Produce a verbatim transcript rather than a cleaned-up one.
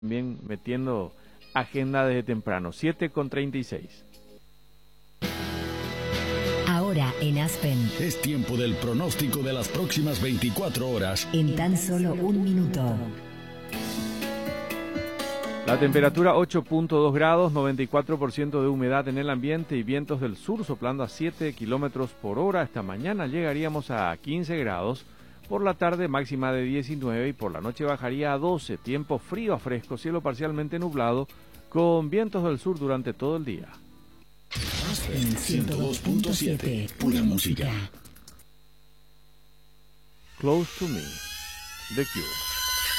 También metiendo agenda desde temprano, siete con treinta y seis. Ahora en Aspen. Es tiempo del pronóstico de las próximas veinticuatro horas. En tan solo un minuto. La temperatura ocho punto dos grados, noventa y cuatro por ciento de humedad en el ambiente y vientos del sur soplando a siete kilómetros por hora. Esta mañana llegaríamos a quince grados. Por la tarde máxima de diecinueve y por la noche bajaría a doce. Tiempo frío a fresco, cielo parcialmente nublado, con vientos del sur durante todo el día. En ciento dos punto siete, pura música. Close to Me, The Cure.